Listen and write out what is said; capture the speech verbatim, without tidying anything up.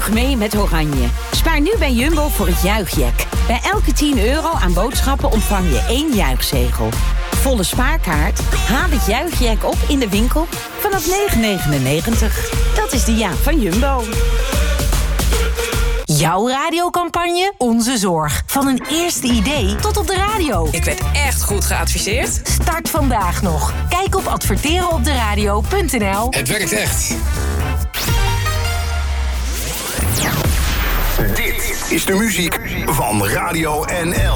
Juich mee met Oranje. Spaar nu bij Jumbo voor het juichjack. Bij elke tien euro aan boodschappen ontvang je één juichzegel. Volle spaarkaart? Haal het juichjack op in de winkel vanaf negen negenennegentig. Dat is de jaak van Jumbo. Jouw radiocampagne, onze zorg. Van een eerste idee tot op de radio. Ik werd echt goed geadviseerd. Start vandaag nog. Kijk op adverterenopderadio punt n l. Het werkt echt. Dit is de muziek van Radio N L.